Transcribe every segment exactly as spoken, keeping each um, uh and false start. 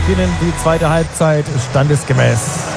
beginnen die zweite Halbzeit standesgemäß.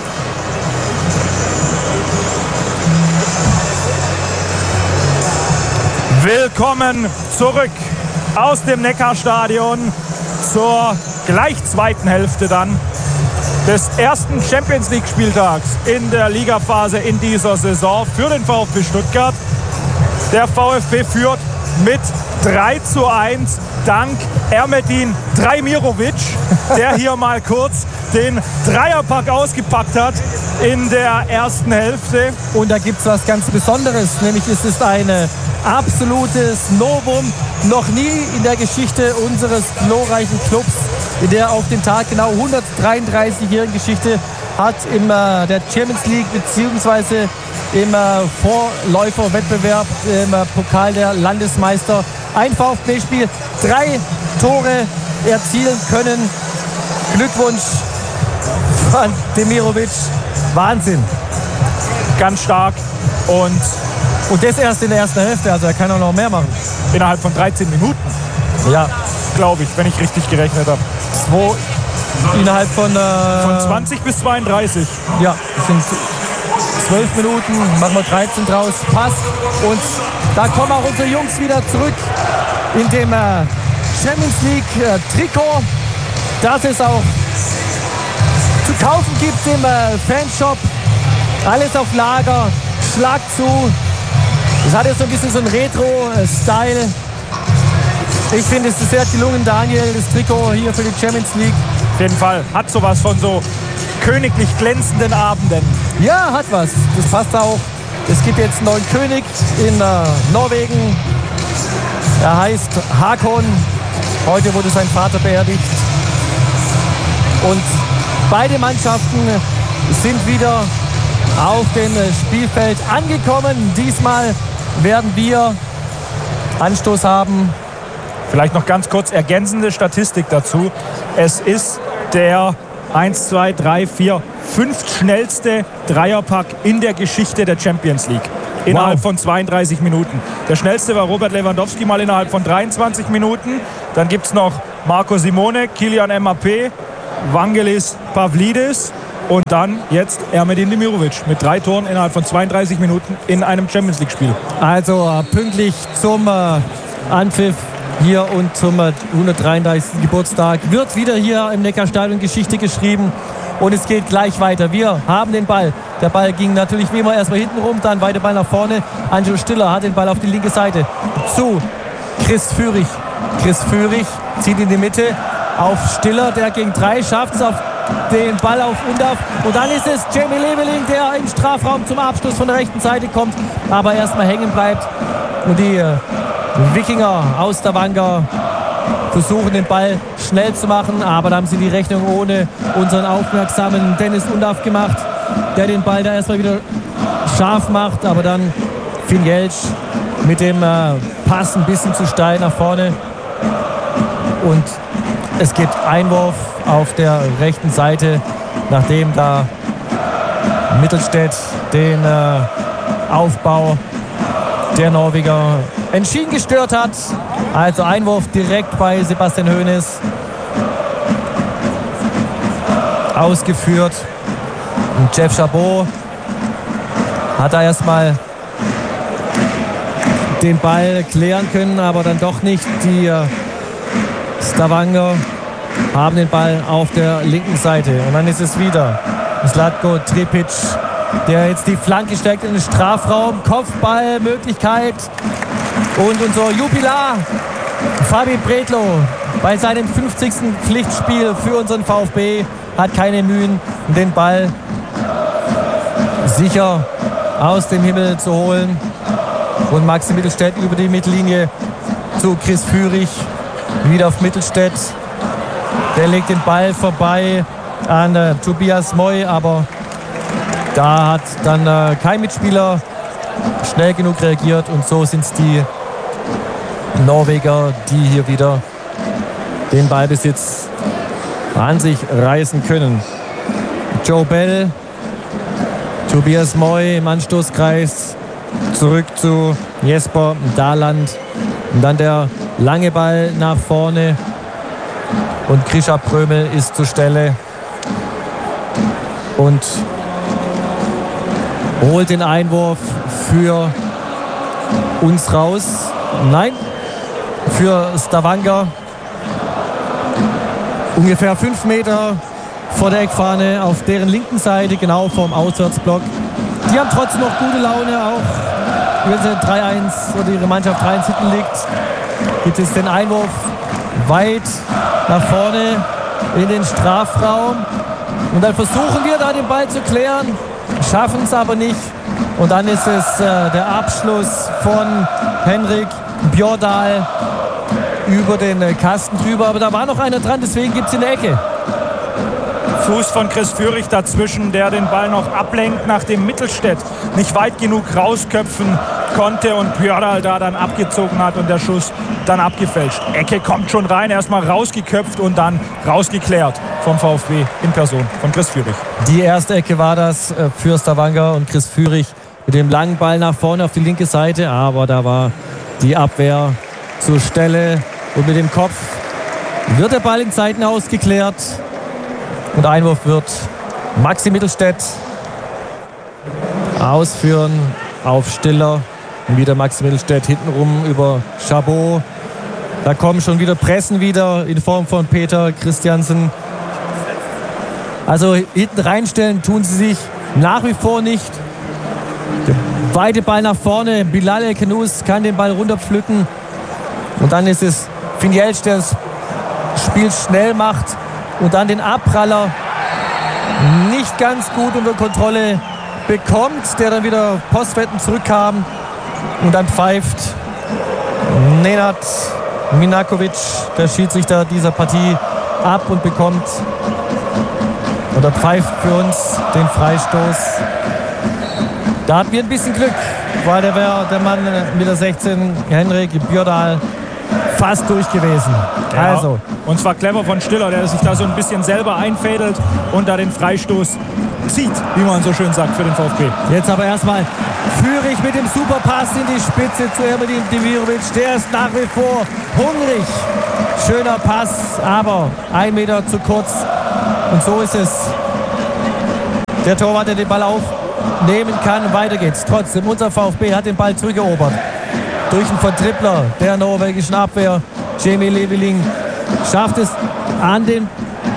Willkommen zurück aus dem Neckarstadion zur gleich zweiten Hälfte dann des ersten Champions-League-Spieltags in der Ligaphase in dieser Saison für den VfB Stuttgart. Der VfB führt mit drei zu eins dank Ermedin Drajmirovic, der hier mal kurz den Dreierpack ausgepackt hat in der ersten Hälfte. Und da gibt es was ganz Besonderes, nämlich es ist ein absolutes Novum. Noch nie in der Geschichte unseres glorreichen Clubs, in der auf den Tag genau hundertdreiunddreißigjährigen Geschichte, hat im äh, der Champions League beziehungsweise im äh, Vorläuferwettbewerb im äh, Pokal der Landesmeister ein VfB-Spiel drei Tore erzielen können. Glückwunsch von Demirovic. Wahnsinn. Ganz stark und, und das erst in der ersten Hälfte, also er kann auch noch mehr machen. Innerhalb von dreizehn Minuten. Ja. Glaube ich, wenn ich richtig gerechnet habe. Zwei, innerhalb von... Äh, von zwanzig bis zweiunddreißig. Ja, das sind zwölf Minuten, machen wir dreizehn draus, passt. Und da kommen auch unsere Jungs wieder zurück in dem äh, Champions League äh, Trikot, das es auch zu kaufen gibt im äh, Fanshop. Alles auf Lager, Schlag zu. Das hat jetzt so ein bisschen so einen Retro-Style. Ich finde, es ist sehr gelungen, Daniel, das Trikot hier für die Champions League. Auf jeden Fall. Hat sowas von so königlich glänzenden Abenden. Ja, hat was. Das passt auch. Es gibt jetzt einen neuen König in äh, Norwegen. Er heißt Hakon. Heute wurde sein Vater beerdigt. Und beide Mannschaften sind wieder auf dem Spielfeld angekommen. Diesmal werden wir Anstoß haben. Vielleicht noch ganz kurz ergänzende Statistik dazu. Es ist der eins, zwei, drei, vier, fünf schnellste Dreierpack in der Geschichte der Champions League. Innerhalb wow. von zweiunddreißig Minuten. Der schnellste war Robert Lewandowski mal innerhalb von dreiundzwanzig Minuten. Dann gibt es noch Marco Simone, Kylian Mbappé, Vangelis Pavlidis und dann jetzt Ermedin Demirovic mit drei Toren innerhalb von zweiunddreißig Minuten in einem Champions League-Spiel. Also äh, pünktlich zum äh, Anpfiff hier und zum äh, hundertdreiunddreißigsten Geburtstag wird wieder hier im Neckarstadion Geschichte geschrieben. Und es geht gleich weiter. Wir haben den Ball. Der Ball ging natürlich wie immer erstmal hinten rum, dann weiter Ball nach vorne. Angelo Stiller hat den Ball auf die linke Seite zu Chris Führig. Chris Führig zieht in die Mitte auf Stiller, der gegen drei schafft es auf den Ball auf Undav. Und dann ist es Jamie Leveling, der im Strafraum zum Abschluss von der rechten Seite kommt, aber erstmal hängen bleibt. Und die äh, Wikinger aus Stavanger versuchen den Ball schnell zu machen, aber da haben sie die Rechnung ohne unseren aufmerksamen Dennis Undav gemacht, der den Ball da erstmal wieder scharf macht, aber dann Finn Jeltsch mit dem äh, Pass ein bisschen zu steil nach vorne und es gibt Einwurf auf der rechten Seite, nachdem da Mittelstädt den äh, Aufbau der Norweger entschieden gestört hat. Also Einwurf direkt bei Sebastian Hoeneß ausgeführt. Und Jeff Chabot hat da erstmal den Ball klären können, aber dann doch nicht. Die äh, Stavanger haben den Ball auf der linken Seite. Und dann ist es wieder Zlatko Tripic, der jetzt die Flanke steckt in den Strafraum. Kopfballmöglichkeit. Und unser Jubilar Fabi Bredlo bei seinem fünfzigsten Pflichtspiel für unseren VfB hat keine Mühen, den Ball sicher aus dem Himmel zu holen. Und Maxi Mittelstädt über die Mittellinie zu Chris Führig. Wieder auf Mittelstädt. Der legt den Ball vorbei an äh, Tobias Moy, aber da hat dann äh, kein Mitspieler schnell genug reagiert und so sind es die Norweger, die hier wieder den Ballbesitz an sich reißen können. Joe Bell, Tobias Moy im Anstoßkreis, zurück zu Jesper Daland und dann der lange Ball nach vorne Und Grisha Prömel ist zur Stelle und holt den Einwurf für uns raus. Nein, für Stavanger. Ungefähr fünf Meter vor der Eckfahne auf deren linken Seite, genau vorm Auswärtsblock. Die haben trotzdem noch gute Laune, auch wenn sie drei eins oder ihre Mannschaft drei eins hinten liegt. Gibt es den Einwurf weit nach vorne in den Strafraum. Und dann versuchen wir da den Ball zu klären, schaffen es aber nicht. Und dann ist es äh, der Abschluss von Henrik Bjordal über den äh, Kasten drüber. Aber da war noch einer dran, deswegen gibt es in der Ecke. Fuß von Chris Führig dazwischen, der den Ball noch ablenkt, nachdem Mittelstädt nicht weit genug rausköpfen konnte und Bjordal da dann abgezogen hat und der Schuss dann abgefälscht. Ecke kommt schon rein, erstmal rausgeköpft und dann rausgeklärt vom VfB in Person von Chris Führig. Die erste Ecke war das für Stavanger und Chris Führig mit dem langen Ball nach vorne auf die linke Seite, aber da war die Abwehr zur Stelle und mit dem Kopf wird der Ball in Seiten ausgeklärt und Einwurf wird Maxi Mittelstädt ausführen auf Stiller. Und wieder Maxi Mittelstädt hintenrum über Chabot. Da kommen schon wieder Pressen wieder in Form von Peter Christiansen. Also hinten reinstellen tun sie sich nach wie vor nicht. Der weite Ball nach vorne. Bilal El-Khanous kann den Ball runterpflücken. Und dann ist es Finjelsch, der das Spiel schnell macht und dann den Abpraller nicht ganz gut unter Kontrolle bekommt, der dann wieder postwendend zurückkam. Und dann pfeift Nenad Minakovic, der Schiedsrichter dieser Partie, ab und bekommt oder pfeift für uns den Freistoß. Da hatten wir ein bisschen Glück, weil der wäre der Mann mit der sechzehn, Henrik Bjordal, fast durch gewesen. Ja, also. Und zwar clever von Stiller, der sich da so ein bisschen selber einfädelt und da den Freistoß zieht, wie man so schön sagt, für den VfB. Jetzt aber erstmal Führig mit dem Superpass in die Spitze zu Ermedin Demirovic. Der ist nach wie vor hungrig. Schöner Pass, aber ein Meter zu kurz. Und so ist es. Der Torwart, der den Ball aufnehmen kann. Weiter geht's. Trotzdem, unser VfB hat den Ball zurückerobert. Durch einen Vertrippler der norwegischen Abwehr. Jamie Leveling schafft es an den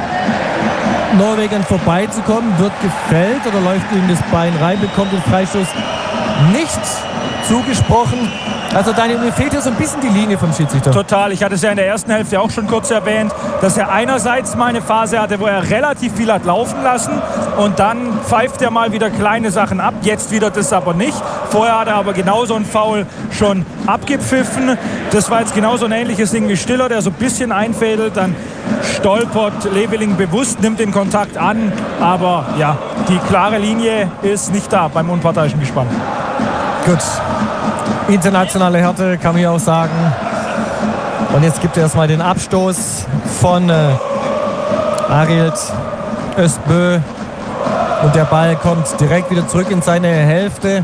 Norwegern vorbeizukommen, wird gefällt oder läuft ihm das Bein rein, bekommt den Freistoß nicht zugesprochen. Also Daniel, mir fehlt ja so ein bisschen die Linie vom Schiedsrichter. Total, ich hatte es ja in der ersten Hälfte auch schon kurz erwähnt, dass er einerseits mal eine Phase hatte, wo er relativ viel hat laufen lassen und dann pfeift er mal wieder kleine Sachen ab, jetzt wieder das aber nicht. Vorher hat er aber genauso ein Foul schon abgepfiffen. Das war jetzt genauso ein ähnliches Ding wie Stiller, der so ein bisschen einfädelt, dann stolpert Leveling bewusst, nimmt den Kontakt an, aber ja, die klare Linie ist nicht da beim unparteiischen Gespann. Gut. Internationale Härte, kann man ja auch sagen. Und jetzt gibt er erstmal den Abstoß von äh, Arild Özbö. Und der Ball kommt direkt wieder zurück in seine Hälfte.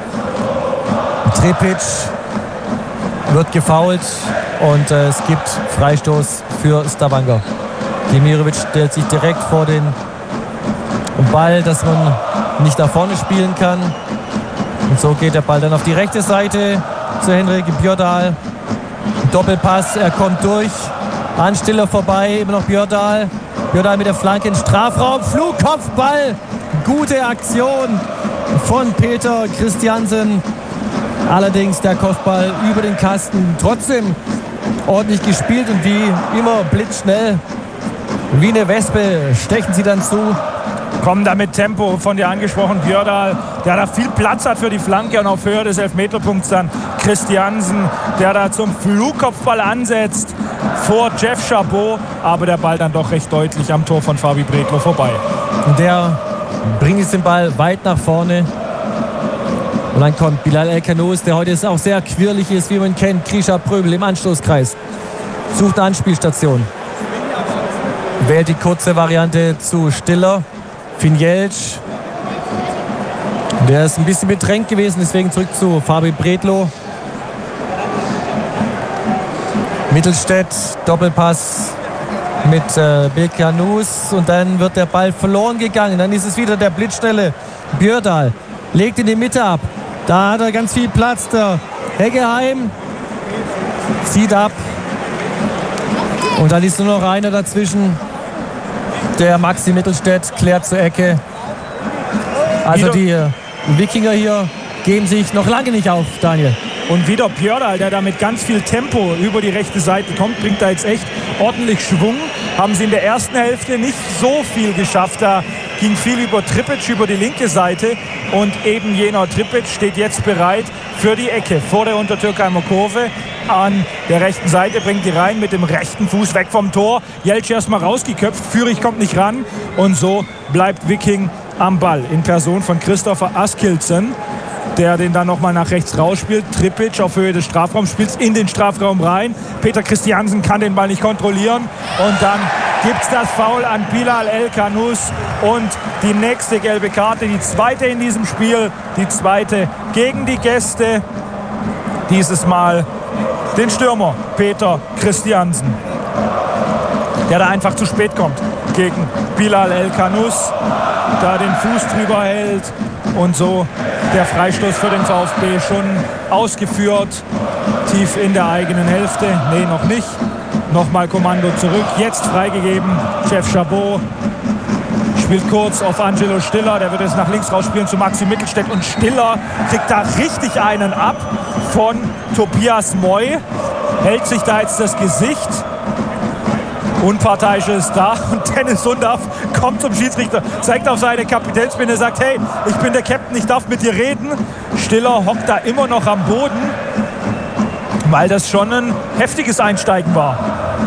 Tripic wird gefoult und äh, es gibt Freistoß für Stavanger. Demirovic stellt sich direkt vor den Ball, dass man nicht nach vorne spielen kann. Und so geht der Ball dann auf die rechte Seite zu Henrik Bjordal. Doppelpass, er kommt durch. An Stiller vorbei, immer noch Bjordal. Bjordal mit der Flanke in Strafraum. Flugkopfball. Gute Aktion von Peter Christiansen. Allerdings der Kopfball über den Kasten. Trotzdem ordentlich gespielt und wie immer blitzschnell. Wie eine Wespe stechen sie dann zu. Kommen da mit Tempo von dir angesprochen, Bjordal, der da viel Platz hat für die Flanke und auf Höhe des Elfmeterpunkts dann Christiansen, der da zum Flugkopfball ansetzt vor Jeff Chabot, aber der Ball dann doch recht deutlich am Tor von Fabi Bredlow vorbei. Und der bringt jetzt den Ball weit nach vorne. Und dann kommt Bilal El-Khanous, der heute auch sehr quirlig ist, wie man kennt. Grisha Prömel im Anstoßkreis. Sucht eine Anspielstation. Wählt die kurze Variante zu Stiller. Finjelsch. Der ist ein bisschen bedrängt gewesen, deswegen zurück zu Fabi Bredlow. Mittelstädt, Doppelpass mit äh, Bekanus und dann wird der Ball verloren gegangen. Dann ist es wieder der blitzschnelle Björdal. Legt in die Mitte ab. Da hat er ganz viel Platz. Der Heggeheim zieht ab. Und dann ist nur noch einer dazwischen. Der Maxi Mittelstädt klärt zur Ecke. Also die Wikinger hier geben sich noch lange nicht auf, Daniel. Und wieder Björdal, der da mit ganz viel Tempo über die rechte Seite kommt, bringt da jetzt echt ordentlich Schwung. Haben sie in der ersten Hälfte nicht so viel geschafft. Da ging viel über Tripic, über die linke Seite. Und eben jener Tripic steht jetzt bereit für die Ecke vor der Untertürkheimer Kurve. An der rechten Seite bringt die rein mit dem rechten Fuß weg vom Tor. Jeltsch erstmal rausgeköpft, Fürich kommt nicht ran. Und so bleibt Wiking am Ball in Person von Christopher Askildsen, der den dann nochmal nach rechts rausspielt. Tripic auf Höhe des Strafraums spielt in den Strafraum rein. Peter Christiansen kann den Ball nicht kontrollieren. Und dann gibt es das Foul an Bilal El-Kanous und die nächste gelbe Karte, die zweite in diesem Spiel, die zweite gegen die Gäste. Dieses Mal den Stürmer Peter Christiansen, der da einfach zu spät kommt gegen Bilal El-Kanous, da den Fuß drüber hält und so der Freistoß für den VfB schon ausgeführt, tief in der eigenen Hälfte. Nee, noch nicht. Nochmal Kommando zurück, jetzt freigegeben. Chef Chabot spielt kurz auf Angelo Stiller, der wird jetzt nach links rausspielen zu Maxi Mittelstädt und Stiller kriegt da richtig einen ab von Tobias Moy, hält sich da jetzt das Gesicht. Unparteiisch ist da und Dennis Sundorf kommt zum Schiedsrichter, zeigt auf seine Kapitänsbinde, sagt, hey, ich bin der Captain, ich darf mit dir reden. Stiller hockt da immer noch am Boden, weil das schon ein heftiges Einsteigen war.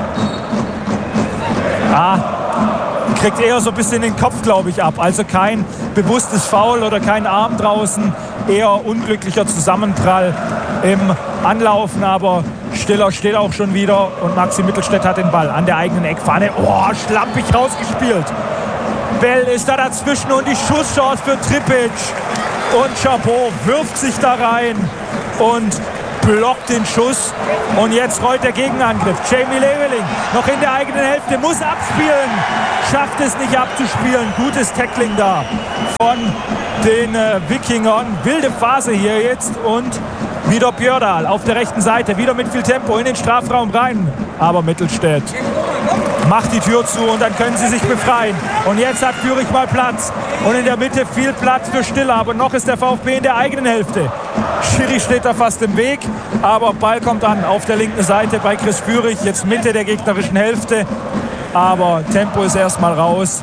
Ah, kriegt eher so ein bisschen den Kopf, glaube ich, ab. Also kein bewusstes Foul oder kein Arm draußen, eher unglücklicher Zusammenprall im Anlaufen, aber Stiller steht auch schon wieder und Maxi Mittelstädt hat den Ball an der eigenen Eckfahne. Oh, schlampig rausgespielt. Bell ist da dazwischen und die Schusschance für Tripic. Und Chabot wirft sich da rein und blockt den Schuss. Und jetzt rollt der Gegenangriff. Jamie Leveling noch in der eigenen Hälfte, muss abspielen. Schafft es nicht abzuspielen. Gutes Tackling da von den äh, Wikingern. Wilde Phase hier jetzt und wieder Björdal auf der rechten Seite, wieder mit viel Tempo in den Strafraum rein. Aber Mittelstädt macht die Tür zu und dann können sie sich befreien. Und jetzt hat Fürich mal Platz. Und in der Mitte viel Platz für Stiller. Aber noch ist der VfB in der eigenen Hälfte. Schiri steht da fast im Weg. Aber Ball kommt an auf der linken Seite bei Chris Fürich. Jetzt Mitte der gegnerischen Hälfte. Aber Tempo ist erstmal raus.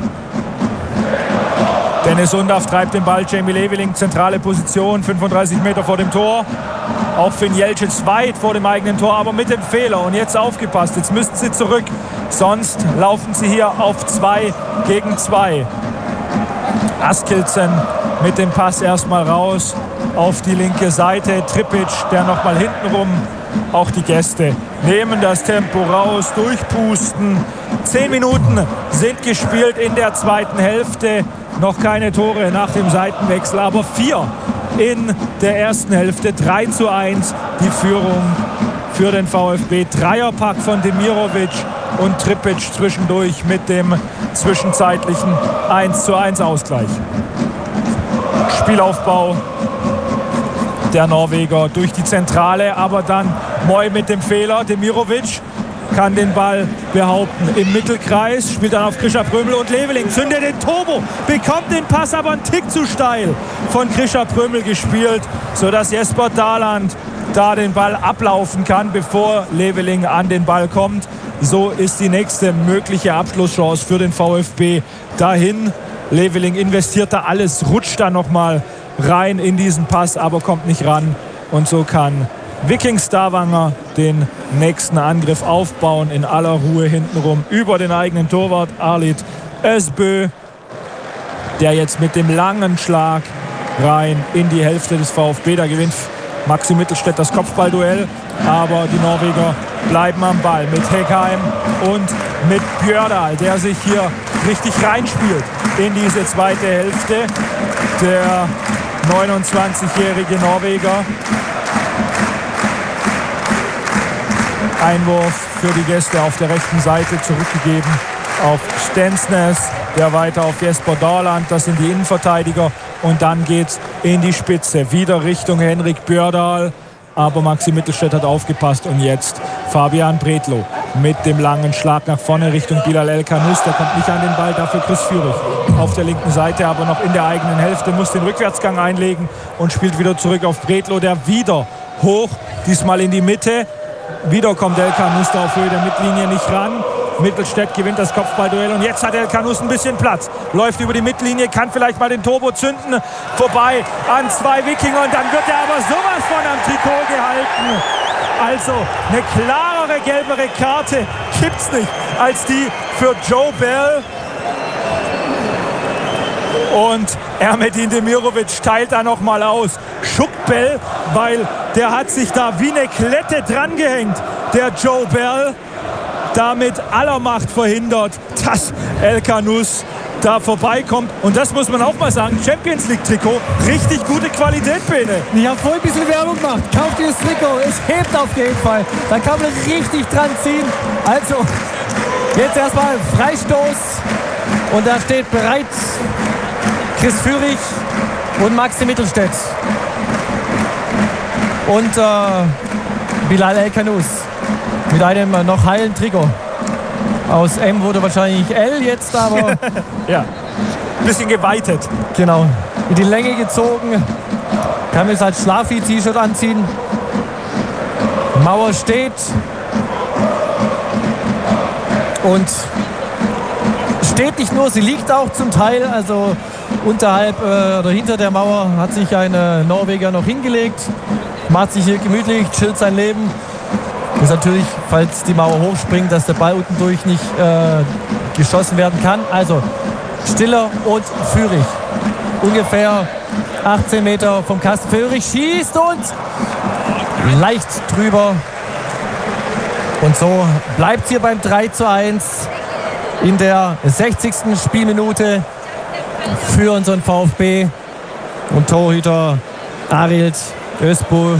Dennis Sundorf treibt den Ball. Jamie Leveling, zentrale Position, fünfunddreißig Meter vor dem Tor. Auch Finn Jeltsch weit vor dem eigenen Tor, aber mit dem Fehler. Und jetzt aufgepasst, jetzt müssten sie zurück. Sonst laufen sie hier auf zwei gegen zwei. Askildsen mit dem Pass erstmal raus auf die linke Seite. Tripic, der nochmal hintenrum. Auch die Gäste nehmen das Tempo raus, durchpusten. Zehn Minuten sind gespielt in der zweiten Hälfte. Noch keine Tore nach dem Seitenwechsel, aber vier in der ersten Hälfte. drei zu eins die Führung für den VfB. Dreierpack von Demirovic und Tripic zwischendurch mit dem zwischenzeitlichen eins zu eins Ausgleich. Spielaufbau der Norweger durch die Zentrale, aber dann Moy mit dem Fehler. Demirovic kann den Ball behaupten im Mittelkreis, spielt dann auf Grisha Prömel und Leveling zündet den Turbo, bekommt den Pass aber einen Tick zu steil von Grisha Prömel gespielt, sodass Jesper Daland da den Ball ablaufen kann, bevor Leveling an den Ball kommt. So ist die nächste mögliche Abschlusschance für den VfB dahin. Leveling investiert da alles, rutscht da nochmal rein in diesen Pass, aber kommt nicht ran. Und so kann Viking Stavanger den nächsten Angriff aufbauen in aller Ruhe hintenrum über den eigenen Torwart Arlit Özbö, der jetzt mit dem langen Schlag rein in die Hälfte des VfB, da gewinnt Maxi Mittelstädt das Kopfballduell, aber die Norweger bleiben am Ball mit Hegheim und mit Björdal, der sich hier richtig reinspielt in diese zweite Hälfte. Der neunundzwanzigjährige Norweger. Einwurf für die Gäste auf der rechten Seite zurückgegeben auf Stensnes, der weiter auf Jesper Darland, das sind die Innenverteidiger, und dann geht's in die Spitze, wieder Richtung Henrik Björdahl, aber Maxi Mittelstädt hat aufgepasst und jetzt Fabian Bredlow mit dem langen Schlag nach vorne Richtung Bilal El-Khanous, der kommt nicht an den Ball, dafür Chris Führig auf der linken Seite, aber noch in der eigenen Hälfte, muss den Rückwärtsgang einlegen und spielt wieder zurück auf Bredlow, der wieder hoch, diesmal in die Mitte, wieder kommt El-Khanous da auf Höhe der Mittellinie nicht ran. Mittelstädt gewinnt das Kopfballduell und jetzt hat El-Khanous ein bisschen Platz. Läuft über die Mittellinie, kann vielleicht mal den Turbo zünden. Vorbei an zwei Wikinger und dann wird er aber sowas von am Trikot gehalten. Also eine klarere gelbere Karte gibt's nicht als die für Joe Bell. Und Ermedin Demirovic teilt da nochmal aus. Schuckt Bell, weil der hat sich da wie eine Klette dran gehängt, der Joe Bell. Damit aller Macht verhindert, dass El-Khanous da vorbeikommt. Und das muss man auch mal sagen, Champions League Trikot, richtig gute Qualität, Bene. Ich habe vorhin ein bisschen Werbung gemacht. Kauft dieses Trikot, es hebt auf jeden Fall. Da kann man richtig dran ziehen. Also, jetzt erstmal Freistoß. Und da steht bereit Chris Führig und Maxi Mittelstädt. Und äh, Bilal El-Khanous mit einem noch heilen Trikot. Aus M wurde wahrscheinlich L jetzt, aber... ja, ein bisschen geweitet. Genau, in die Länge gezogen. Kann man es als Schlafi-T-Shirt anziehen. Mauer steht. Und steht nicht nur, sie liegt auch zum Teil. Also unterhalb äh, oder hinter der Mauer hat sich ein äh, Norweger noch hingelegt. Macht sich hier gemütlich, chillt sein Leben. Ist natürlich, falls die Mauer hochspringt, dass der Ball unten durch nicht äh, geschossen werden kann. Also Stiller und Führig. Ungefähr achtzehn Meter vom Kasten. Führig schießt und leicht drüber. Und so bleibt es hier beim drei zu eins in der sechzigsten Spielminute für unseren VfB. Und Torhüter Arild Özbul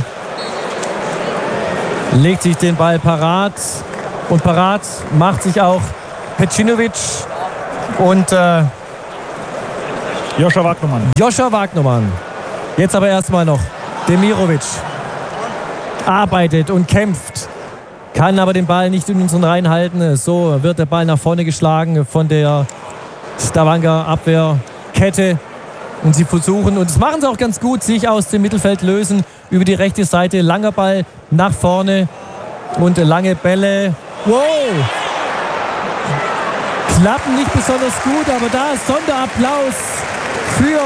legt sich den Ball parat und parat macht sich auch Pecinovic und äh, Joscha Wagnermann. Joscha Wagnermann. Jetzt aber erstmal noch Demirovic. Arbeitet und kämpft, kann aber den Ball nicht in unseren Reihen halten. So wird der Ball nach vorne geschlagen von der Stavanger Abwehrkette. Und sie versuchen, und das machen sie auch ganz gut, sich aus dem Mittelfeld lösen. Über die rechte Seite, langer Ball nach vorne und lange Bälle. Wow! Klappen nicht besonders gut, aber da ist Sonderapplaus für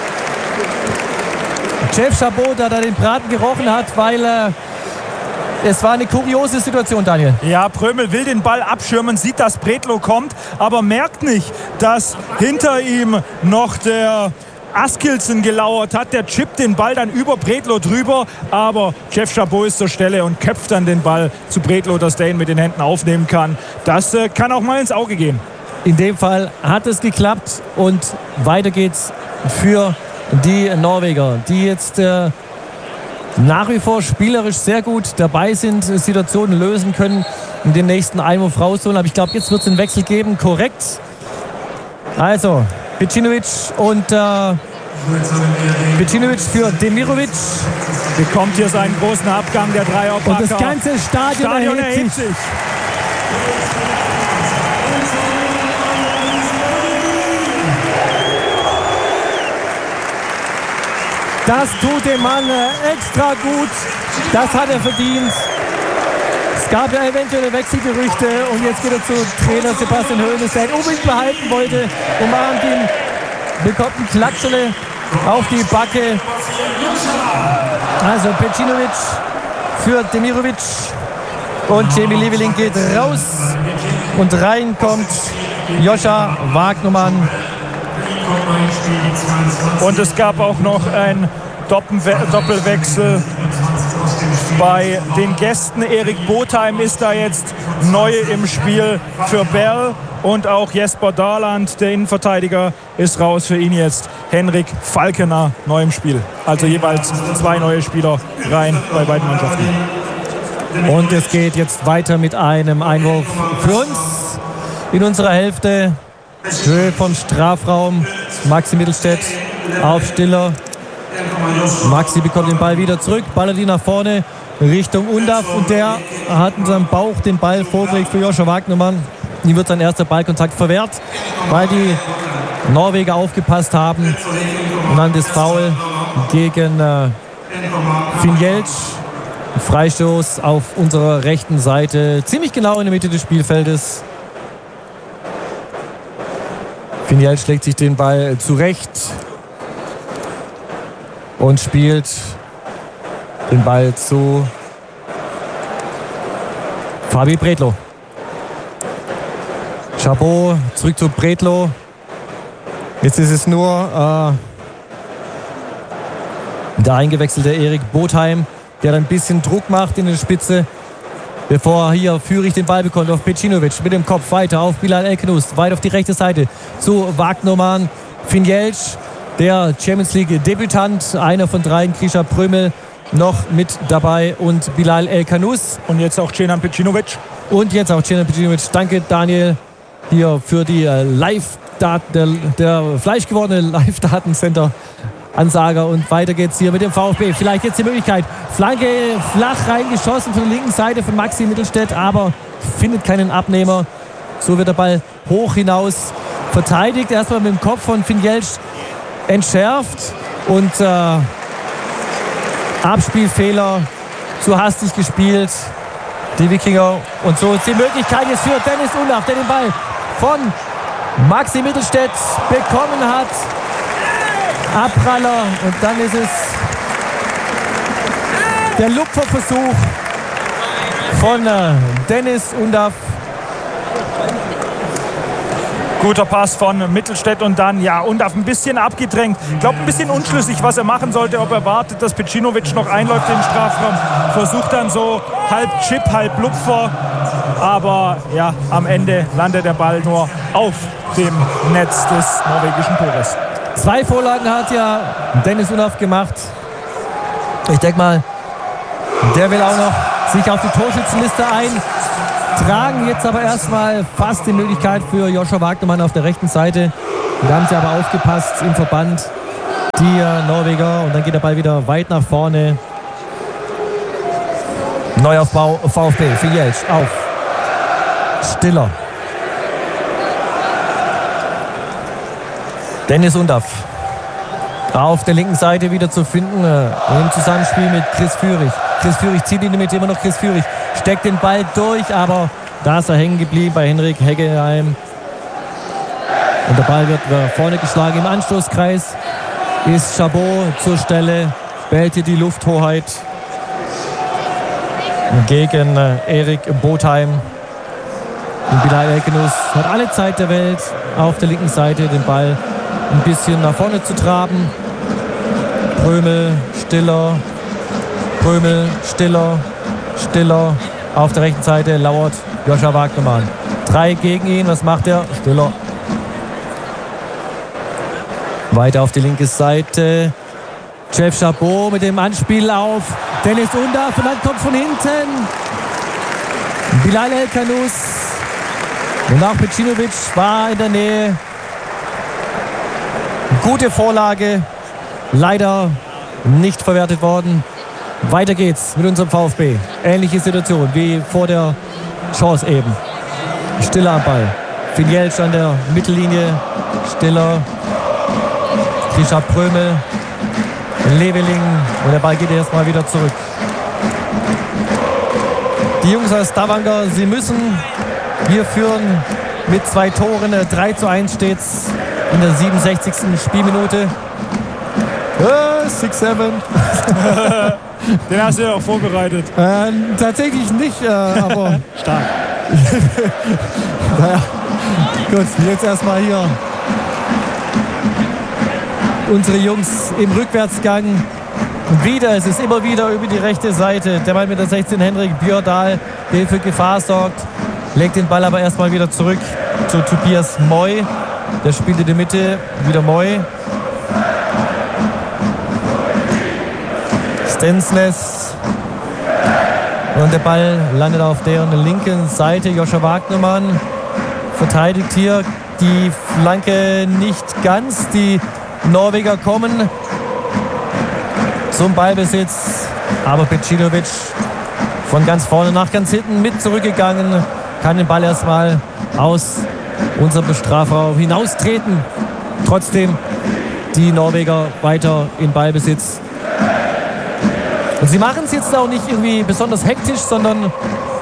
Jeff Chabot, der da den Braten gerochen hat, weil äh, es war eine kuriose Situation, Daniel. Ja, Prömel will den Ball abschirmen, sieht, dass Bredlow kommt, aber merkt nicht, dass hinter ihm noch der Askildsen gelauert hat. Der chippt den Ball dann über Bredlow drüber, aber Jeff Chabot ist zur Stelle und köpft dann den Ball zu Bredlow, dass der ihn mit den Händen aufnehmen kann. Das äh, kann auch mal ins Auge gehen. In dem Fall hat es geklappt und weiter geht's für die Norweger, die jetzt äh, nach wie vor spielerisch sehr gut dabei sind, Situationen lösen können, in den nächsten Einwurf rausholen. Aber ich glaube, jetzt wird es einen Wechsel geben. Korrekt. Also Pecinovic und äh, Pecinovic für Demirovic. Bekommt hier seinen großen Abgang, der Dreierpacker. Und das ganze Stadion, Stadion erhebt, erhebt sich. sich. Das tut dem Mann extra gut. Das hat er verdient. Es gab ja eventuelle Wechselgerüchte und jetzt geht er zu Trainer Sebastian Hoeneß, der ihn unbedingt behalten wollte. Und Martin bekommt ein Klatschele auf die Backe. Also Pecinovic für Demirovic und Jamie Leveling geht raus und rein kommt Joscha Wagnermann. Und es gab auch noch ein Doppelwechsel bei den Gästen. Erik Botheim ist da jetzt neu im Spiel für Bell und auch Jesper Darland, der Innenverteidiger, ist raus. Für ihn jetzt Henrik Falkener neu im Spiel. Also jeweils zwei neue Spieler rein bei beiden Mannschaften. Und es geht jetzt weiter mit einem Einwurf für uns in unserer Hälfte. Höhe vom Strafraum. Maxi Mittelstädt auf Stiller. Maxi bekommt den Ball wieder zurück. Ballert ihn nach vorne Richtung Undav. Und der hat in seinem Bauch den Ball vorgelegt für Joshua Wagnermann. Ihm wird sein erster Ballkontakt verwehrt, weil die Norweger aufgepasst haben. Und dann das Foul gegen äh, Finn Jeltsch. Freistoß auf unserer rechten Seite. Ziemlich genau in der Mitte des Spielfeldes. Finn Jeltsch schlägt sich den Ball zurecht und spielt den Ball zu Fabi Bredlow. Chabot zurück zu Bredlow. Jetzt ist es nur äh, der eingewechselte Erik Botheim, der ein bisschen Druck macht in der Spitze, bevor hier Führig den Ball bekommt auf Pecinovic mit dem Kopf weiter auf Bilal Elkenus, weit auf die rechte Seite zu Wagnermann. Finn Jeltsch, der Champions League Debütant, einer von dreien, Krisha Prömel noch mit dabei und Bilal Elkanus. Und jetzt auch Cenan Pecinovic. Und jetzt auch Cenan Pecinovic. Danke, Daniel, hier für die äh, Live-Daten, der, der fleischgewordene Live-Datencenter. Ansager und weiter geht's hier mit dem VfB. Vielleicht jetzt die Möglichkeit. Flanke flach reingeschossen von der linken Seite von Maxi Mittelstädt, aber findet keinen Abnehmer. So wird der Ball hoch hinaus verteidigt. Erstmal mit dem Kopf von Finn Jeltsch entschärft und äh, Abspielfehler, zu hastig gespielt. Die Wikinger. Und so ist die Möglichkeit jetzt für Dennis Undav, der den Ball von Maxi Mittelstädt bekommen hat. Abpraller und dann ist es der Lupferversuch von äh, Dennis Undav. Guter Pass von Mittelstädt und dann, ja, Undav ein bisschen abgedrängt. Ich glaube, ein bisschen unschlüssig, was er machen sollte, ob er wartet, dass Pecinovic noch einläuft in den Strafraum. Versucht dann so halb Chip, halb Lupfer. Aber ja, am Ende landet der Ball nur auf dem Netz des norwegischen Tores. Zwei Vorlagen hat ja Dennis Undav gemacht. Ich denke mal, der will auch noch sich auf die Torschützenliste eintragen. Jetzt aber erstmal fast die Möglichkeit für Joshua Wagnermann auf der rechten Seite. Da haben sie aber aufgepasst im Verband, die äh, Norweger. Und dann geht der Ball wieder weit nach vorne. Neuaufbau VfB. Finn Jeltsch auf Stiller. Dennis Undav auf der linken Seite wieder zu finden, äh, im Zusammenspiel mit Chris Führig. Chris Führig zieht in die Mitte, immer noch Chris Führig. Steckt den Ball durch, aber da ist er hängen geblieben bei Henrik Heggeheim. Und der Ball wird vorne geschlagen. Im Anstoßkreis ist Chabot zur Stelle, behält hier die Lufthoheit gegen äh, Erik Botheim. Und Bilal Elkenus hat alle Zeit der Welt, auf der linken Seite den Ball ein bisschen nach vorne zu traben. Prömel, Stiller, Prömel, Stiller, Stiller. Auf der rechten Seite lauert Joshua Wagnermann. Drei gegen ihn, was macht er? Stiller. Weiter auf die linke Seite. Jeff Chabot mit dem Anspiel auf Dennis Undav und dann kommt von hinten Bilal Elkanus. Und auch Pecinovic war in der Nähe. Gute Vorlage, leider nicht verwertet worden. Weiter geht's mit unserem VfB. Ähnliche Situation wie vor der Chance eben. Stiller am Ball. Finn Jeltsch an der Mittellinie. Stiller. Krisha Prömel. Leveling. Und der Ball geht erstmal wieder zurück. Die Jungs aus Stavanger, sie müssen hier führen mit zwei Toren. drei zu eins steht's in der siebenundsechzigsten Spielminute. Äh, sechs sieben. Den hast du ja auch vorbereitet. Äh, tatsächlich nicht, äh, aber stark. Naja, gut, jetzt erstmal hier unsere Jungs im Rückwärtsgang. Wieder, es ist immer wieder über die rechte Seite. Der Mann mit der sechzehn, Henrik Björdahl, der für Gefahr sorgt. Legt den Ball aber erstmal wieder zurück zu Tobias Moy. Der spielt in der Mitte, wieder Moy. Stensnes. Und der Ball landet auf deren linken Seite. Joscha Wagnermann verteidigt hier die Flanke nicht ganz. Die Norweger kommen zum Ballbesitz. Aber Pecilovic von ganz vorne nach ganz hinten mit zurückgegangen. Kann den Ball erstmal aus unserem Strafraum hinaustreten. Trotzdem die Norweger weiter in Ballbesitz. Und sie machen es jetzt auch nicht irgendwie besonders hektisch, sondern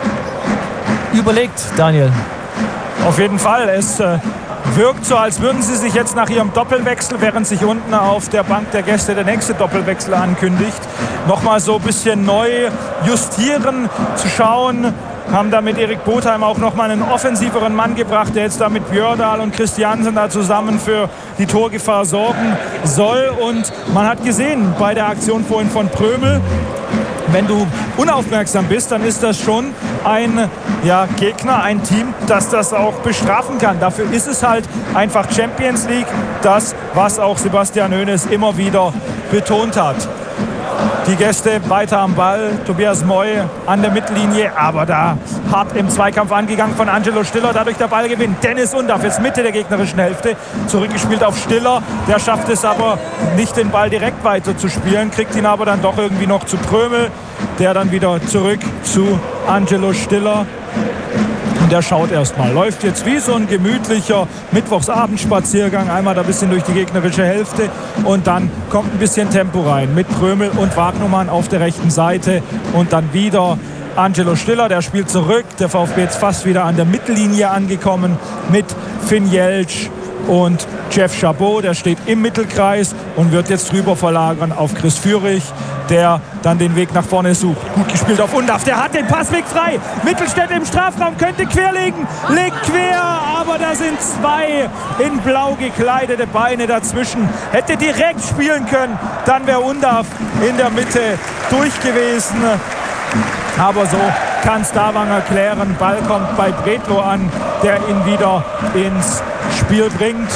überlegt, Daniel. Auf jeden Fall. Es äh, wirkt so, als würden sie sich jetzt nach ihrem Doppelwechsel, während sich unten auf der Bank der Gäste der nächste Doppelwechsel ankündigt, nochmal so ein bisschen neu justieren, zu schauen. Haben da mit Erik Botheim auch nochmal einen offensiveren Mann gebracht, der jetzt da mit Bjørdal und Christiansen da zusammen für die Torgefahr sorgen soll. Und man hat gesehen bei der Aktion vorhin von Prömel, wenn du unaufmerksam bist, dann ist das schon ein ja, Gegner, ein Team, das das auch bestrafen kann. Dafür ist es halt einfach Champions League, das, was auch Sebastian Hoeneß immer wieder betont hat. Die Gäste weiter am Ball. Tobias Moy an der Mittellinie, aber da hart im Zweikampf angegangen von Angelo Stiller. Dadurch der Ballgewinn. Dennis Undaff ist Mitte der gegnerischen Hälfte. Zurückgespielt auf Stiller. Der schafft es aber nicht, den Ball direkt weiter zu spielen. Kriegt ihn aber dann doch irgendwie noch zu Prömel. Der dann wieder zurück zu Angelo Stiller. Und der schaut erstmal. Läuft jetzt wie so ein gemütlicher Mittwochsabendspaziergang. Einmal da ein bisschen durch die gegnerische Hälfte. Und dann kommt ein bisschen Tempo rein. Mit Prömel und Wagnermann auf der rechten Seite. Und dann wieder Angelo Stiller. Der spielt zurück. Der VfB jetzt fast wieder an der Mittellinie angekommen. Mit Finn Jeltsch und Jeff Chabot. Der steht im Mittelkreis und wird jetzt drüber verlagern auf Chris Führig, der dann den Weg nach vorne sucht. Gut gespielt auf Undaff, der hat den Passweg frei. Mittelstädt im Strafraum, könnte querlegen, legt quer, aber da sind zwei in blau gekleidete Beine dazwischen. Hätte direkt spielen können, dann wäre Undaff in der Mitte durch gewesen. Aber so kann Stavanger klären. Ball kommt bei Bredlo an, der ihn wieder ins Spiel bringt.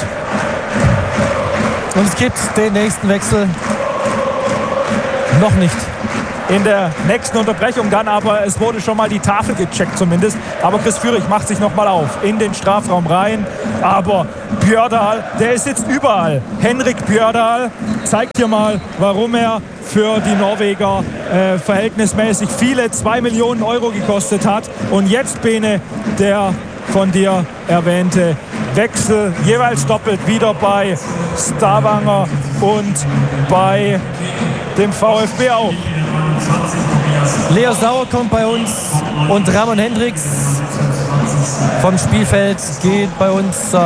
Und es gibt den nächsten Wechsel. Noch nicht. In der nächsten Unterbrechung dann, aber es wurde schon mal die Tafel gecheckt zumindest. Aber Chris Führig macht sich noch mal auf in den Strafraum rein. Aber Bjørdal, der ist jetzt überall. Henrik Bjørdal zeigt hier mal, warum er für die Norweger äh, verhältnismäßig viele zwei Millionen Euro gekostet hat. Und jetzt, Bene, der von dir erwähnte Wechsel, jeweils doppelt wieder bei Stavanger und bei dem VfB auch. Leo Sauer kommt bei uns und Ramon Hendricks vom Spielfeld geht bei uns. Äh,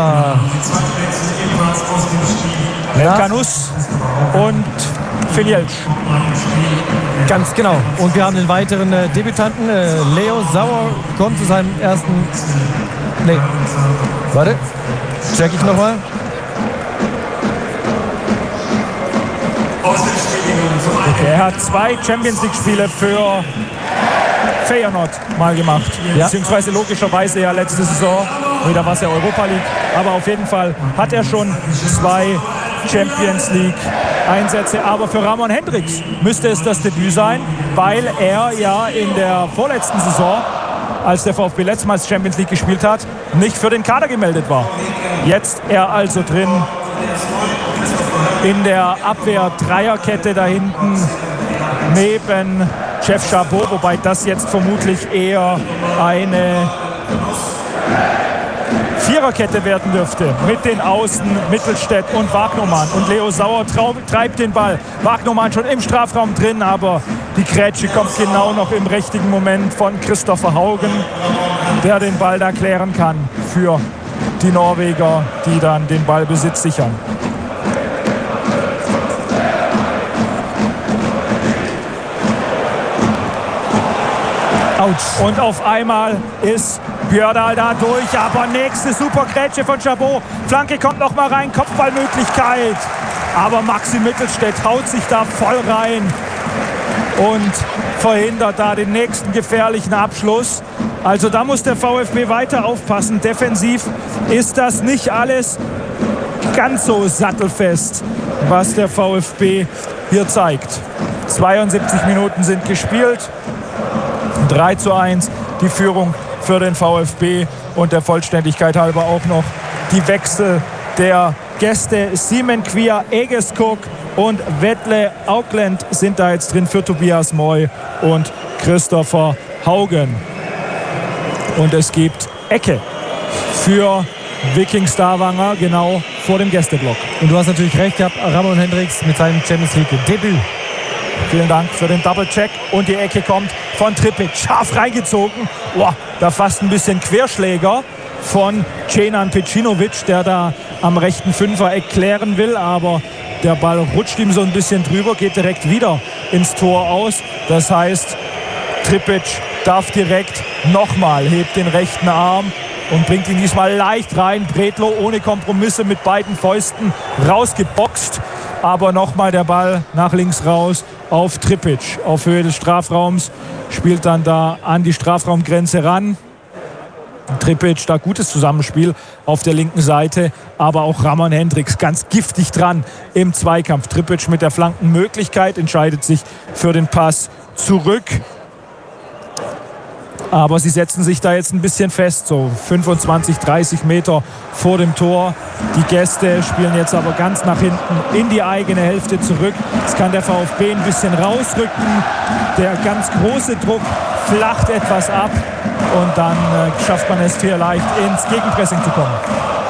Kanus und Finn Jeltsch. Ganz genau. Und wir haben den weiteren äh, Debütanten. Äh, Leo Sauer kommt zu seinem ersten... Nee. Warte. Check ich nochmal. Okay, er hat zwei Champions-League-Spiele für Feyenoord mal gemacht. Ja. Beziehungsweise logischerweise ja letzte Saison. Wieder war es ja Europa League. Aber auf jeden Fall hat er schon zwei Champions-League-Einsätze. Aber für Ramon Hendricks müsste es das Debüt sein, weil er ja in der vorletzten Saison, als der VfB letztmals Champions League gespielt hat, nicht für den Kader gemeldet war. Jetzt er also drin in der Abwehr-Dreierkette da hinten neben Jeff Chabot, wobei das jetzt vermutlich eher eine Viererkette werden dürfte mit den Außen Mittelstädt und Wagnermann. Und Leo Sauer treibt den Ball. Wagnermann schon im Strafraum drin, aber die Grätsche kommt genau noch im richtigen Moment von Christopher Haugen, der den Ball da klären kann für die Norweger, die dann den Ballbesitz sichern. Autsch. Und auf einmal ist Bjørdal da durch, aber nächste super Grätsche von Chabot. Flanke kommt noch mal rein, Kopfballmöglichkeit. Aber Maxi Mittelstädt haut sich da voll rein und verhindert da den nächsten gefährlichen Abschluss. Also da muss der VfB weiter aufpassen. Defensiv ist das nicht alles ganz so sattelfest, was der VfB hier zeigt. zweiundsiebzig Minuten sind gespielt. drei zu eins die Führung für den VfB und der Vollständigkeit halber auch noch die Wechsel der Gäste. Simen Quia Egeskog und Wedle Auckland sind da jetzt drin für Tobias Moy und Christopher Haugen. Und es gibt Ecke für Viking Stavanger, genau vor dem Gästeblock. Und du hast natürlich recht gehabt, Ramon Hendricks mit seinem Champions League Debüt. Vielen Dank für den Double-Check. Und die Ecke kommt von Tripic. Scharf reingezogen. Boah, da fast ein bisschen Querschläger von Cenan Pecinovic, der da am rechten Fünfer-Eck klären will. Aber der Ball rutscht ihm so ein bisschen drüber, geht direkt wieder ins Tor aus. Das heißt, Tripic darf direkt nochmal, hebt den rechten Arm und bringt ihn diesmal leicht rein. Bredlo ohne Kompromisse mit beiden Fäusten rausgeboxt. Aber nochmal der Ball nach links raus auf Tripic. Auf Höhe des Strafraums, spielt dann da an die Strafraumgrenze ran. Tripic, da gutes Zusammenspiel auf der linken Seite. Aber auch Ramon Hendricks ganz giftig dran im Zweikampf. Tripic mit der Flankenmöglichkeit entscheidet sich für den Pass zurück. Aber sie setzen sich da jetzt ein bisschen fest, so fünfundzwanzig, dreißig Meter vor dem Tor. Die Gäste spielen jetzt aber ganz nach hinten in die eigene Hälfte zurück. Jetzt kann der VfB ein bisschen rausrücken. Der ganz große Druck flacht etwas ab und dann äh, schafft man es vielleicht ins Gegenpressing zu kommen.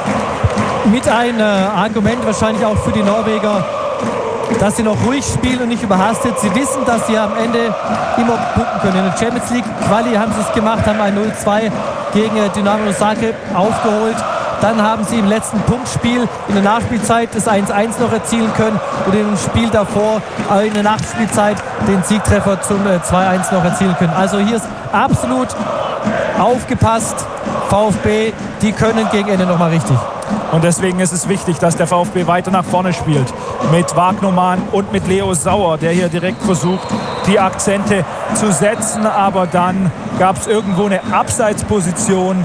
Mit einem äh, Argument wahrscheinlich auch für die Norweger, dass sie noch ruhig spielen und nicht überhastet. Sie wissen, dass sie am Ende immer punkten können. In der Champions League Quali haben sie es gemacht, haben ein null zwei gegen Dynamo Zagreb aufgeholt. Dann haben sie im letzten Punktspiel in der Nachspielzeit das eins eins noch erzielen können und im Spiel davor in der Nachspielzeit den Siegtreffer zum zwei eins noch erzielen können. Also hier ist absolut aufgepasst. VfB, die können gegen Ende nochmal richtig. Und deswegen ist es wichtig, dass der VfB weiter nach vorne spielt. Mit Wagnermann und mit Leo Sauer, der hier direkt versucht, die Akzente zu setzen. Aber dann gab es irgendwo eine Abseitsposition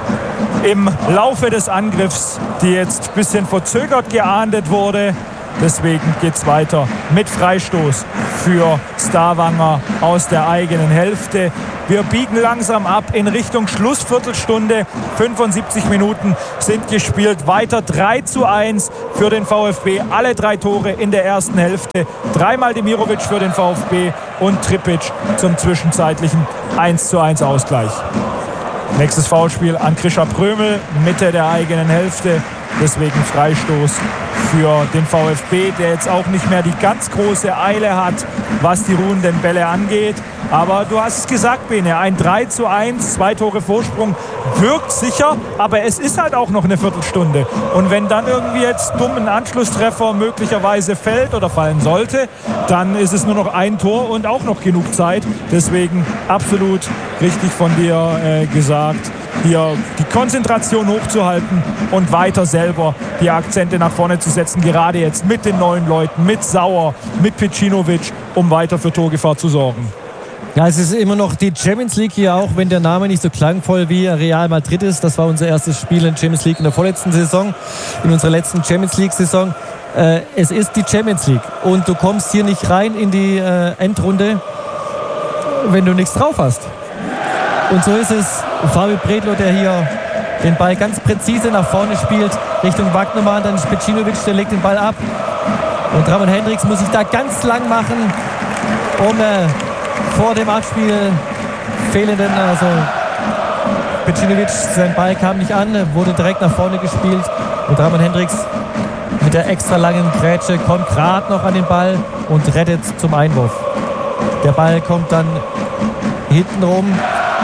im Laufe des Angriffs, die jetzt ein bisschen verzögert geahndet wurde. Deswegen geht es weiter mit Freistoß für Stavanger aus der eigenen Hälfte. Wir biegen langsam ab in Richtung Schlussviertelstunde. fünfundsiebzig Minuten sind gespielt. Weiter drei zu eins für den VfB. Alle drei Tore in der ersten Hälfte. Dreimal Demirovic für den VfB und Tripic zum zwischenzeitlichen eins zu eins Ausgleich. Nächstes Foulspiel an Krischer Prömel, Mitte der eigenen Hälfte. Deswegen Freistoß für den VfB, der jetzt auch nicht mehr die ganz große Eile hat, was die ruhenden Bälle angeht. Aber du hast es gesagt, Bene, ein drei zu eins, zwei Tore Vorsprung wirkt sicher, aber es ist halt auch noch eine Viertelstunde. Und wenn dann irgendwie jetzt dumm ein Anschlusstreffer möglicherweise fällt oder fallen sollte, dann ist es nur noch ein Tor und auch noch genug Zeit. Deswegen absolut richtig von dir äh, gesagt, hier die Konzentration hochzuhalten und weiter selber die Akzente nach vorne zu setzen, gerade jetzt mit den neuen Leuten, mit Sauer, mit Pecinovic, um weiter für Torgefahr zu sorgen. Ja, es ist immer noch die Champions League hier, auch wenn der Name nicht so klangvoll wie Real Madrid ist. Das war unser erstes Spiel in Champions League in der vorletzten Saison, in unserer letzten Champions League-Saison. Äh, es ist die Champions League und du kommst hier nicht rein in die äh, Endrunde, wenn du nichts drauf hast. Und so ist es. Fabio Bredlo, der hier den Ball ganz präzise nach vorne spielt, Richtung Wagnermann, dann Pecinovic, der legt den Ball ab. Und Ramon Hendricks muss sich da ganz lang machen, um äh, vor dem Abspiel fehlenden, also Pecinovic, sein Ball kam nicht an, wurde direkt nach vorne gespielt. Und Ramon Hendricks mit der extra langen Grätsche kommt gerade noch an den Ball und rettet zum Einwurf. Der Ball kommt dann hinten rum.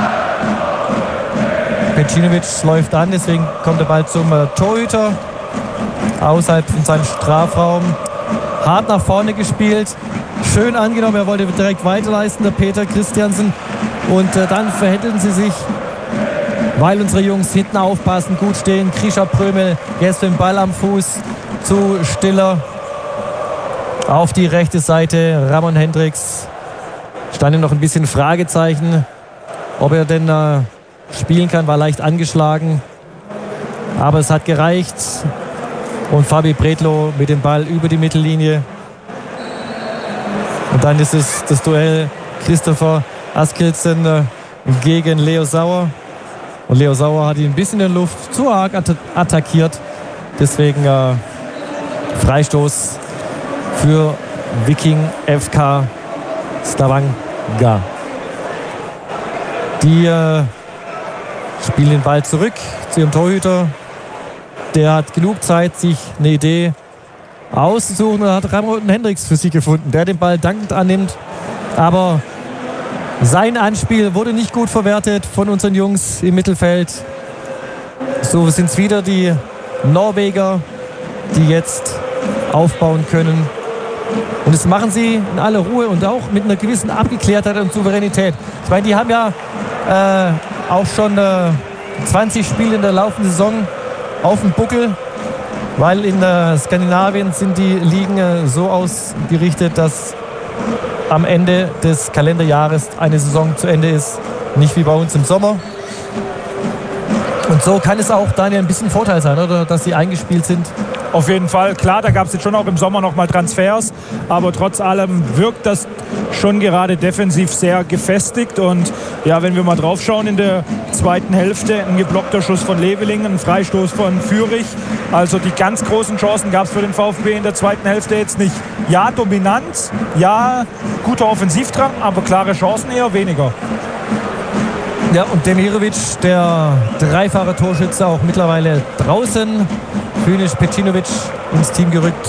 Pecinovic läuft an, deswegen kommt der Ball zum äh, Torhüter außerhalb von seinem Strafraum. Hart nach vorne gespielt, schön angenommen, er wollte direkt weiterleisten, der Peter Christiansen. Und äh, dann verhändeln sie sich, weil unsere Jungs hinten aufpassen, gut stehen. Krischer Prömel jetzt mit dem Ball am Fuß zu Stiller auf die rechte Seite. Ramon Hendricks, stand noch ein bisschen Fragezeichen, ob er denn äh, spielen kann, war leicht angeschlagen, aber es hat gereicht. Und Fabi Bredlo mit dem Ball über die Mittellinie. Und dann ist es das Duell Christopher Askildsen gegen Leo Sauer. Und Leo Sauer hat ihn ein bisschen in der Luft zu arg att- attackiert. Deswegen äh, Freistoß für Viking F K Stavanger. Die äh, spielen den Ball zurück zu ihrem Torhüter. Der hat genug Zeit, sich eine Idee auszusuchen, und hat Ramon Hendricks für sie gefunden, der den Ball dankend annimmt. Aber sein Anspiel wurde nicht gut verwertet von unseren Jungs im Mittelfeld. So sind es wieder die Norweger, die jetzt aufbauen können. Und das machen sie in aller Ruhe und auch mit einer gewissen Abgeklärtheit und Souveränität. Ich meine, die haben ja äh, auch schon äh, zwanzig Spiele in der laufenden Saison auf dem Buckel, weil in äh, Skandinavien sind die Ligen äh, so ausgerichtet, dass am Ende des Kalenderjahres eine Saison zu Ende ist, nicht wie bei uns im Sommer. Und so kann es auch, Daniel, ein bisschen Vorteil sein, oder, dass sie eingespielt sind. Auf jeden Fall, klar, da gab es jetzt schon auch im Sommer noch mal Transfers, aber trotz allem wirkt das schon gerade defensiv sehr gefestigt. Und ja, wenn wir mal drauf schauen, in der zweiten Hälfte ein geblockter Schuss von Levelingen, ein Freistoß von Fürich. Also die ganz großen Chancen gab es für den VfB in der zweiten Hälfte jetzt nicht. Ja, Dominanz, ja, guter Offensivdrang, aber klare Chancen eher weniger. Ja, und Demirovic, der dreifache Torschütze, auch mittlerweile draußen. Fünisch Pecinovic ins Team gerückt.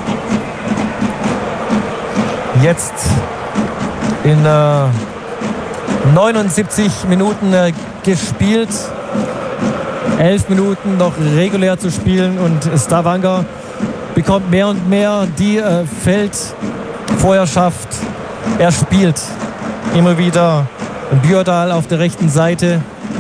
Jetzt in äh, neunundsiebzig Minuten äh, gespielt. elf Minuten noch regulär zu spielen und Stavanger bekommt mehr und mehr die äh, Feldfeuerschaft. Er spielt immer wieder Björndal auf der rechten Seite.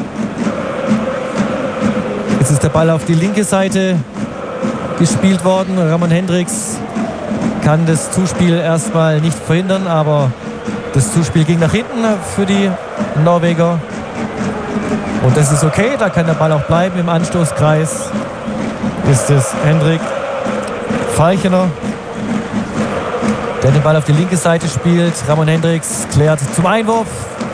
Jetzt ist der Ball auf die linke Seite gespielt worden. Ramon Hendricks kann das Zuspiel erstmal nicht verhindern, aber das Zuspiel ging nach hinten für die Norweger. Und das ist okay, da kann der Ball auch bleiben. Im Anstoßkreis ist es Hendrik Falchener, der den Ball auf die linke Seite spielt. Ramon Hendricks klärt zum Einwurf.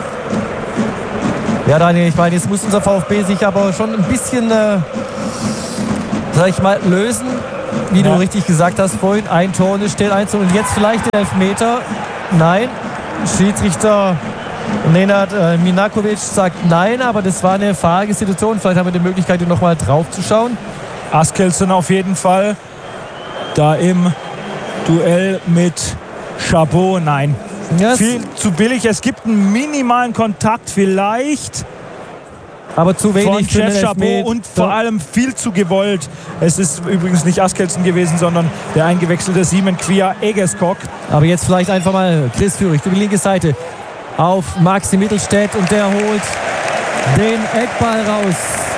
Ja, Daniel, ich meine, jetzt muss unser VfB sich aber schon ein bisschen, äh, sag ich mal, lösen. Wie ja. du richtig gesagt hast vorhin, ein Tor und es steht eins und jetzt vielleicht der Elfmeter. Nein, Schiedsrichter Nenad äh, Minakovic sagt nein, aber das war eine vage Situation. Vielleicht haben wir die Möglichkeit, hier nochmal drauf zu schauen. Askelsen auf jeden Fall da im Duell mit Chabot, nein. Yes. Viel zu billig. Es gibt einen minimalen Kontakt vielleicht. Aber zu wenig von Jeff Chabot und vor allem viel zu gewollt. Es ist übrigens nicht Askelsen gewesen, sondern der eingewechselte Simon Kvia Egeskog. Aber jetzt vielleicht einfach mal Chris Führig über die linke Seite auf Maxi Mittelstädt und der holt den Eckball raus.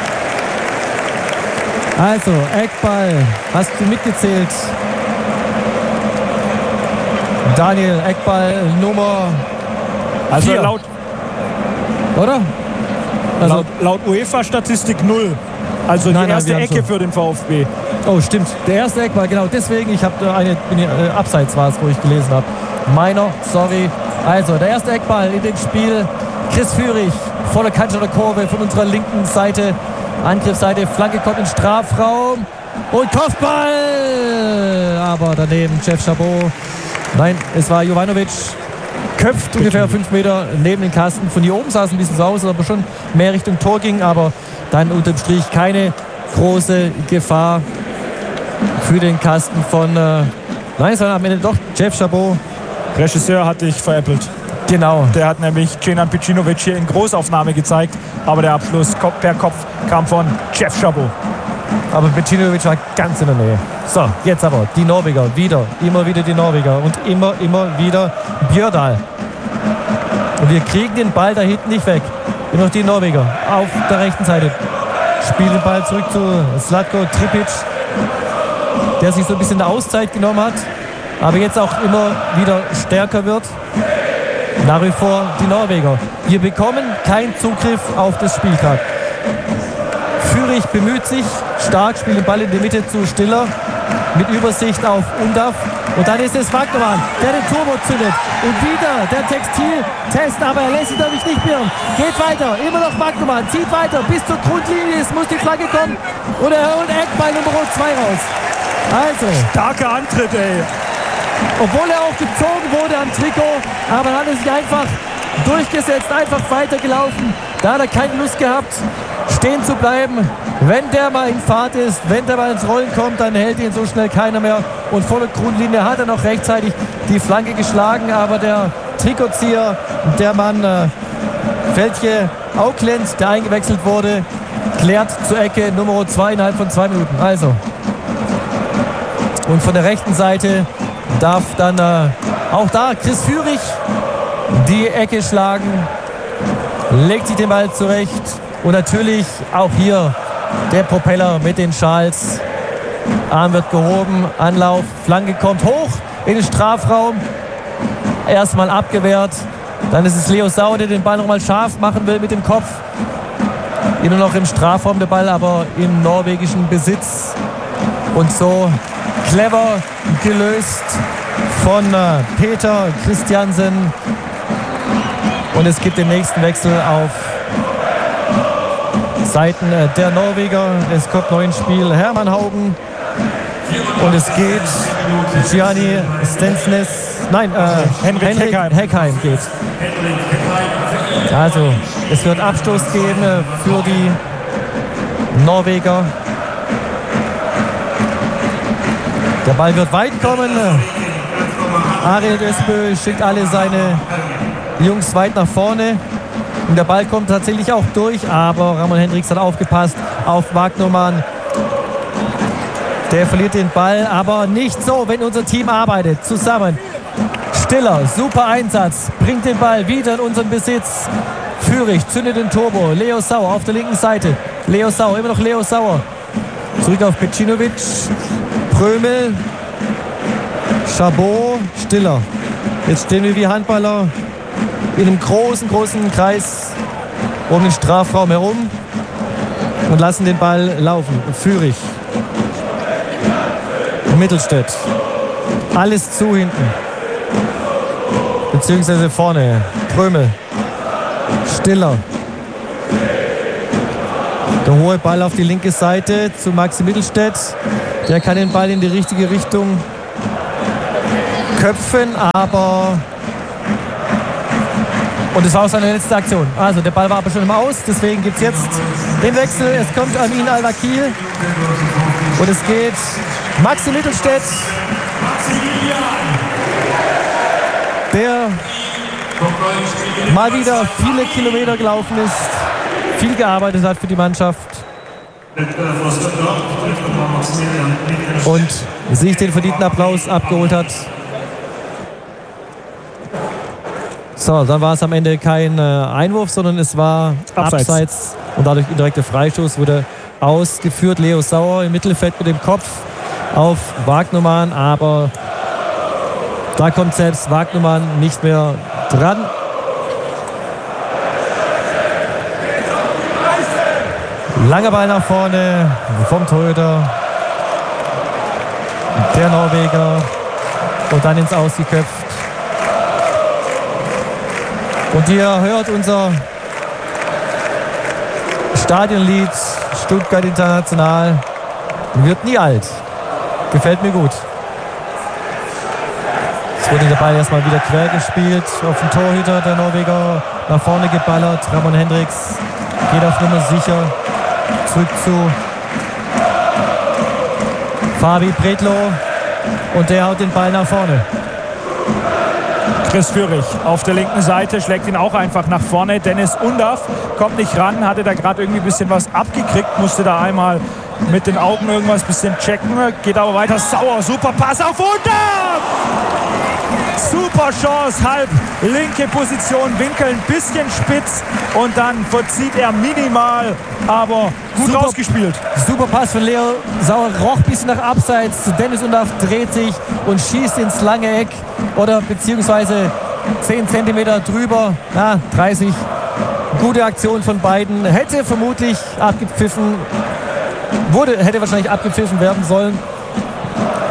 Also Eckball, hast du mitgezählt? Daniel, Eckball Nummer Also vier. laut, oder? Also laut, laut UEFA-Statistik null. Also die nein, nein, erste Ecke so. für den VfB. Oh, stimmt. Der erste Eckball, genau. Deswegen, ich habe eine, äh, Abseits war es, wo ich gelesen habe. Meiner, sorry. Also, der erste Eckball in dem Spiel. Chris Führig, volle Kante der Kurve von unserer linken Seite. Angriffsseite, Flanke kommt in den Strafraum. Und Kopfball! Aber daneben Jeff Chabot. Nein, es war Jovanovic. Köpft ungefähr fünf Meter neben den Kasten. Von hier oben sah es ein bisschen so aus, aber schon mehr Richtung Tor ging. Aber dann unterm Strich keine große Gefahr für den Kasten von... Äh, nein, es war am Ende doch Jeff Chabot. Regisseur hat dich veräppelt. Genau. Der hat nämlich Cenan Picinovic hier in Großaufnahme gezeigt. Aber der Abschluss per Kopf kam von Jeff Chabot. Aber Picinovic war ganz in der Nähe. So, jetzt aber die Norweger. Wieder, immer wieder die Norweger. Und immer, immer wieder Björndal. Und wir kriegen den Ball da hinten nicht weg. Immer noch die Norweger auf der rechten Seite. Spielt den Ball zurück zu Zlatko Tripic, der sich so ein bisschen eine Auszeit genommen hat, aber jetzt auch immer wieder stärker wird. Nach wie vor die Norweger. Wir bekommen keinen Zugriff auf das Spiel gerade. Führig bemüht sich, stark, spielt den Ball in die Mitte zu Stiller, mit Übersicht auf Undav. Und dann ist es Wagnermann, der den Turbo zündet. Und wieder der Textil-Test, aber er lässt sich dadurch nicht mehr. Geht weiter, immer noch Wagnermann, zieht weiter bis zur Grundlinie. Es muss die Flagge kommen. Und er holt Eckball Nummer zwei raus. Also. Starker Antritt, ey. Obwohl er auch gezogen wurde am Trikot, aber dann hat er sich einfach durchgesetzt, einfach weitergelaufen. Da hat er keine Lust gehabt, stehen zu bleiben. Wenn der mal in Fahrt ist, wenn der mal ins Rollen kommt, dann hält ihn so schnell keiner mehr. Und vor der Grundlinie hat er noch rechtzeitig die Flanke geschlagen, aber der Trikotzieher, der Mann äh, Feldje Auckland, der eingewechselt wurde, klärt zur Ecke Nummer zwei innerhalb von zwei Minuten. Also. Und von der rechten Seite darf dann äh, auch da Chris Führig die Ecke schlagen, legt sich den Ball zurecht und natürlich auch hier der Propeller mit den Schals. Arm wird gehoben, Anlauf, Flanke kommt hoch in den Strafraum, erstmal abgewehrt, dann ist es Leo Sauer, der den Ball nochmal scharf machen will mit dem Kopf. Immer noch im Strafraum der Ball, aber im norwegischen Besitz und so clever gelöst von äh, Peter Christiansen. Und es gibt den nächsten Wechsel auf Seiten äh, der Norweger. Es kommt neu ins Spiel Hermann Haugen. Und es geht Gianni Stensnes. Nein, äh, Henrik, Henrik Heckheim. Heckheim geht. Also, es wird Abstoß geben äh, für die Norweger. Der Ball wird weit kommen. Arild Esbø schickt alle seine Jungs weit nach vorne. Und der Ball kommt tatsächlich auch durch, aber Ramon Hendricks hat aufgepasst auf Wagnermann. Der verliert den Ball, aber nicht so, wenn unser Team arbeitet. Zusammen. Stiller, super Einsatz, bringt den Ball wieder in unseren Besitz. Führig zündet den Turbo. Leo Sauer auf der linken Seite. Leo Sauer, immer noch Leo Sauer. Zurück auf Pecinovic. Prömel. Chabot, Stiller. Jetzt stehen wir wie Handballer in einem großen, großen Kreis um den Strafraum herum und lassen den Ball laufen. Führig. Mittelstädt. Alles zu hinten. Beziehungsweise vorne. Prömel. Stiller. Der hohe Ball auf die linke Seite zu Maxi Mittelstädt. Der kann den Ball in die richtige Richtung köpfen, aber und es war auch seine letzte Aktion. Also der Ball war aber schon im Aus, deswegen gibt es jetzt den Wechsel. Es kommt Amin Al-Wakil und es geht Maxi Mittelstädt, der mal wieder viele Kilometer gelaufen ist, viel gearbeitet hat für die Mannschaft und sich den verdienten Applaus abgeholt hat. So, dann war es am Ende kein äh, Einwurf, sondern es war Abseits. Abseits und dadurch indirekter Freistoß wurde ausgeführt. Leo Sauer im Mittelfeld mit dem Kopf auf Wagnermann, aber da kommt selbst Wagnermann nicht mehr dran. Langer Ball nach vorne vom Torhüter der Norweger und dann ins Ausgeköpft. Und ihr hört unser Stadionlied Stuttgart International. Wird nie alt. Gefällt mir gut. Es wurde der Ball erstmal wieder quer gespielt auf den Torhüter der Norweger. Nach vorne geballert. Ramon Hendricks geht auf Nummer sicher. Zurück zu Fabi Bredlo. Und der haut den Ball nach vorne. Chris Führig auf der linken Seite schlägt ihn auch einfach nach vorne. Dennis Undaff kommt nicht ran, hatte da gerade irgendwie ein bisschen was abgekriegt, musste da einmal mit den Augen irgendwas ein bisschen checken, geht aber weiter. Sauer, super Pass auf Undaff! Super Chance, halb linke Position, Winkel ein bisschen spitz und dann verzieht er minimal, aber gut super, rausgespielt. Super Pass von Leo Sauer, roch ein bisschen nach Abseits. Dennis Undaff dreht sich und schießt ins lange Eck oder beziehungsweise zehn Zentimeter drüber, na, dreißig. Gute Aktion von beiden, hätte vermutlich abgepfiffen, wurde, hätte wahrscheinlich abgepfiffen werden sollen.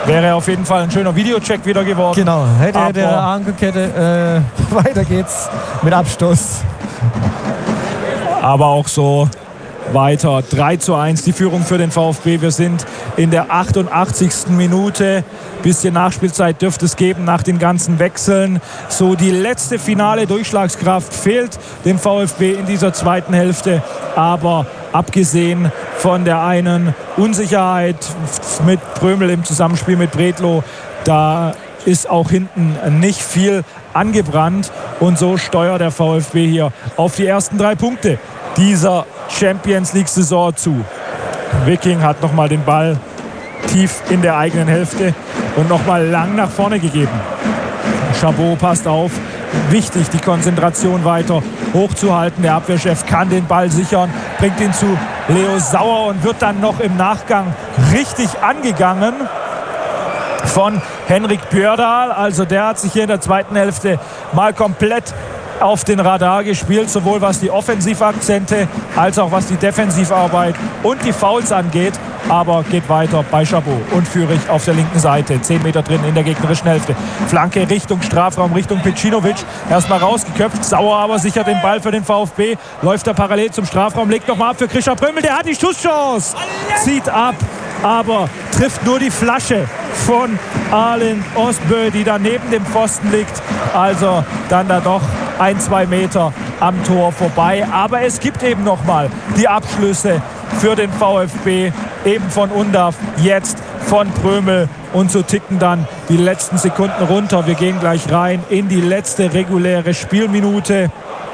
Wäre auf jeden Fall ein schöner Videocheck wieder geworden. Genau, hätte er der Ankerkette, äh, weiter geht's mit Abstoß. Aber auch so weiter. drei zu eins die Führung für den VfB. Wir sind in der achtundachtzigsten Minute. Bisschen Nachspielzeit dürfte es geben nach den ganzen Wechseln. So die letzte finale Durchschlagskraft fehlt dem VfB in dieser zweiten Hälfte. Aber abgesehen von der einen Unsicherheit mit Prömel im Zusammenspiel mit Bredlow, da ist auch hinten nicht viel angebrannt. Und so steuert der VfB hier auf die ersten drei Punkte dieser Champions-League-Saison zu. Viking hat nochmal den Ball tief in der eigenen Hälfte und nochmal lang nach vorne gegeben. Chabot passt auf. Wichtig, die Konzentration weiter hochzuhalten. Der Abwehrchef kann den Ball sichern, bringt ihn zu Leo Sauer und wird dann noch im Nachgang richtig angegangen von Henrik Björdahl. Also der hat sich hier in der zweiten Hälfte mal komplett auf den Radar gespielt, sowohl was die Offensivakzente als auch was die Defensivarbeit und die Fouls angeht. Aber geht weiter bei Chabot und Führig auf der linken Seite. zehn Meter drin in der gegnerischen Hälfte. Flanke Richtung Strafraum, Richtung Pecinovic. Erstmal rausgeköpft. Sauer aber sichert den Ball für den VfB. Läuft er parallel zum Strafraum, legt nochmal ab für Christian Prömel. Der hat die Schusschance. Zieht ab, aber trifft nur die Flasche von Arlen Osbö, die da neben dem Pfosten liegt. Also dann da doch ein, zwei Meter am Tor vorbei. Aber es gibt eben nochmal die Abschlüsse für den VfB, eben von Undav, jetzt von Prömel. Und so ticken dann die letzten Sekunden runter. Wir gehen gleich rein in die letzte reguläre Spielminute.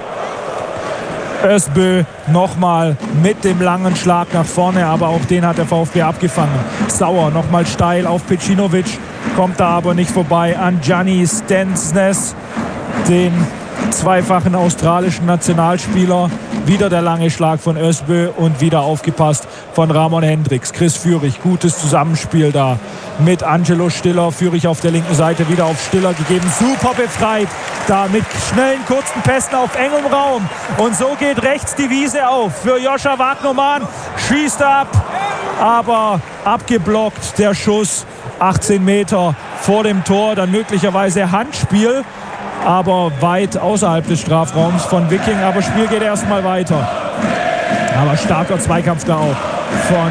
Özbö nochmal mit dem langen Schlag nach vorne, aber auch den hat der VfB abgefangen. Sauer nochmal steil auf Pecinovic, kommt da aber nicht vorbei an Gianni Stensnes, den zweifachen australischen Nationalspieler. Wieder der lange Schlag von Özbö und wieder aufgepasst von Ramon Hendricks. Chris Führig, gutes Zusammenspiel da mit Angelo Stiller. Führig auf der linken Seite wieder auf Stiller gegeben. Super befreit da mit schnellen, kurzen Pässen auf engem Raum. Und so geht rechts die Wiese auf für Joscha Wagnermann. Schießt ab, aber abgeblockt der Schuss. achtzehn Meter vor dem Tor, dann möglicherweise Handspiel, aber weit außerhalb des Strafraums von Viking. Aber Spiel geht erstmal weiter. Aber starker Zweikampf da auch von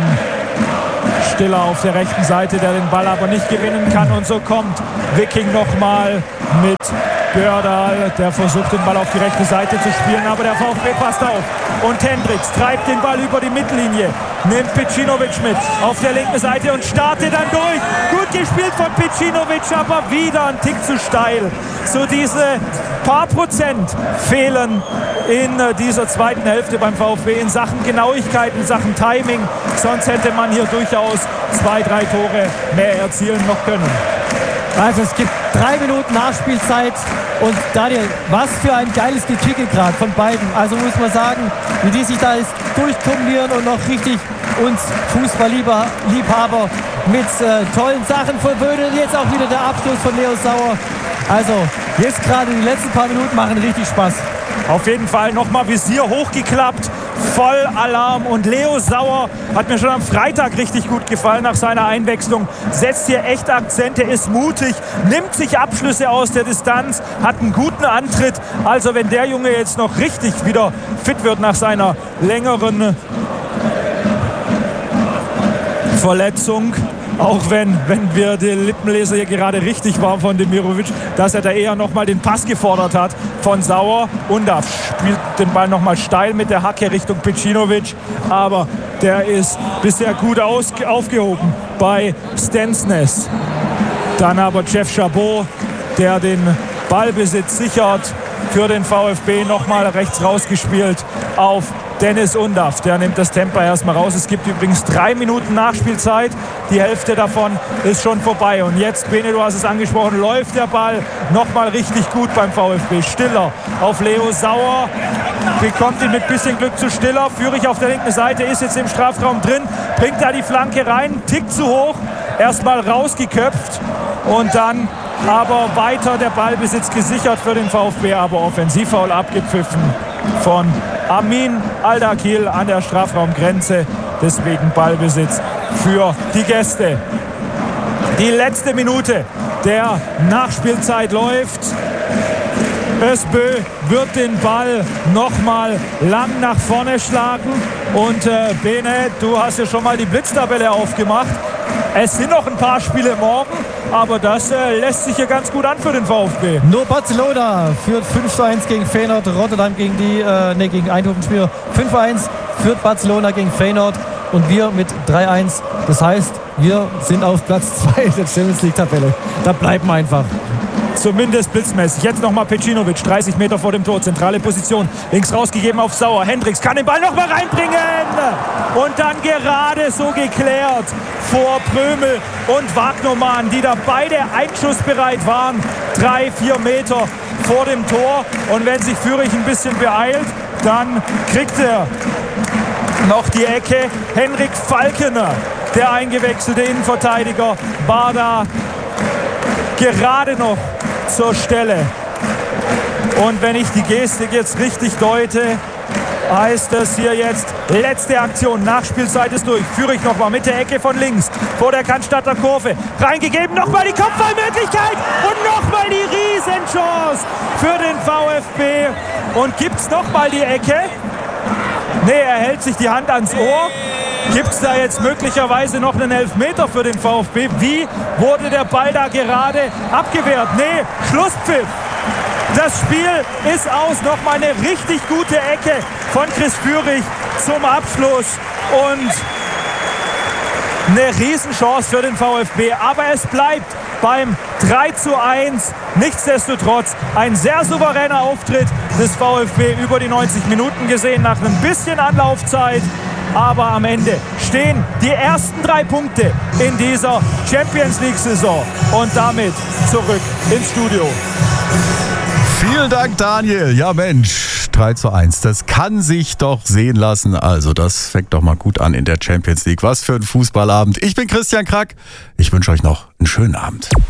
Stiller auf der rechten Seite, der den Ball aber nicht gewinnen kann. Und so kommt Viking nochmal mit Björdahl, der versucht den Ball auf die rechte Seite zu spielen, aber der VfB passt auf. Und Hendricks treibt den Ball über die Mittellinie, nimmt Pecinovic mit auf der linken Seite und startet dann durch. Gut gespielt von Pecinovic, aber wieder ein Tick zu steil. So diese paar Prozent fehlen in dieser zweiten Hälfte beim VfB in Sachen Genauigkeit, in Sachen Timing. Sonst hätte man hier durchaus zwei, drei Tore mehr erzielen noch können. Also es gibt drei Minuten Nachspielzeit und Daniel, was für ein geiles Gekicke gerade von beiden. Also muss man sagen, wie die sich da jetzt durchkombinieren und noch richtig uns Fußballliebhaber mit äh, tollen Sachen verwöhnen. Jetzt auch wieder der Abschluss von Leo Sauer. Also jetzt gerade die letzten paar Minuten machen richtig Spaß. Auf jeden Fall nochmal Visier hochgeklappt, voll Alarm. Und Leo Sauer hat mir schon am Freitag richtig gut gefallen nach seiner Einwechslung. Setzt hier echt Akzente, ist mutig, nimmt sich Abschlüsse aus der Distanz, hat einen guten Antritt. Also wenn der Junge jetzt noch richtig wieder fit wird nach seiner längeren Verletzung, auch wenn, wenn wir den Lippenleser hier gerade richtig war von Demirovic, dass er da eher nochmal den Pass gefordert hat von Sauer. Undav spielt den Ball nochmal steil mit der Hacke Richtung Pecinovic, aber der ist bisher gut aus, aufgehoben bei Stensnes. Dann aber Jeff Chabot, der den Ballbesitz sichert für den VfB, nochmal rechts rausgespielt auf Dennis Undav, der nimmt das Tempo erstmal raus. Es gibt übrigens drei Minuten Nachspielzeit. Die Hälfte davon ist schon vorbei. Und jetzt, Bene, du hast es angesprochen, läuft der Ball nochmal richtig gut beim VfB. Stiller auf Leo Sauer, bekommt ihn mit bisschen Glück zu Stiller. Führig auf der linken Seite, ist jetzt im Strafraum drin, bringt da die Flanke rein, tickt zu hoch, erstmal rausgeköpft und dann aber weiter der Ballbesitz gesichert für den VfB, aber Offensivfoul abgepfiffen von Amin Aldakil an der Strafraumgrenze. Deswegen Ballbesitz für die Gäste. Die letzte Minute der Nachspielzeit läuft. Özbö wird den Ball nochmal lang nach vorne schlagen. Und äh, Bene, du hast ja schon mal die Blitztabelle aufgemacht. Es sind noch ein paar Spiele morgen, aber das äh, lässt sich hier ganz gut an für den VfB. Nur Barcelona führt fünf zu eins gegen Feyenoord, Rotterdam gegen die, äh, nee, gegen Eindhoven Spiel fünf zu eins führt Barcelona gegen Feyenoord und wir mit drei eins. Das heißt, wir sind auf Platz zwei der Champions League Tabelle. Da bleiben wir einfach. Zumindest blitzmäßig. Jetzt nochmal Pecinovic, dreißig Meter vor dem Tor, zentrale Position. Links rausgegeben auf Sauer. Hendricks kann den Ball nochmal reinbringen. Und dann gerade so geklärt vor Prömel und Wagnermann, die da beide einschussbereit waren. Drei, vier Meter vor dem Tor. Und wenn sich Fürich ein bisschen beeilt, dann kriegt er noch die Ecke. Henrik Falkener, der eingewechselte Innenverteidiger, war da gerade noch zur Stelle. Und wenn ich die Gestik jetzt richtig deute, heißt das hier jetzt letzte Aktion. Nachspielzeit ist durch. Fürich nochmal mit der Ecke von links vor der Cannstatter Kurve. Reingegeben, nochmal die Kopfballmöglichkeit und nochmal die Riesenchance für den VfB. Und gibt's nochmal die Ecke? Nee, er hält sich die Hand ans Ohr. Gibt es da jetzt möglicherweise noch einen Elfmeter für den VfB? Wie wurde der Ball da gerade abgewehrt? Nee, Schlusspfiff. Das Spiel ist aus. Nochmal eine richtig gute Ecke von Chris Fürich zum Abschluss. Und eine Riesenchance für den VfB. Aber es bleibt beim drei zu eins. Nichtsdestotrotz ein sehr souveräner Auftritt des VfB über die neunzig Minuten gesehen, nach ein bisschen Anlaufzeit. Aber am Ende stehen die ersten drei Punkte in dieser Champions-League-Saison. Und damit zurück ins Studio. Vielen Dank, Daniel. Ja, Mensch, drei zu eins. Das kann sich doch sehen lassen. Also, das fängt doch mal gut an in der Champions League. Was für ein Fußballabend. Ich bin Christian Krack. Ich wünsche euch noch einen schönen Abend.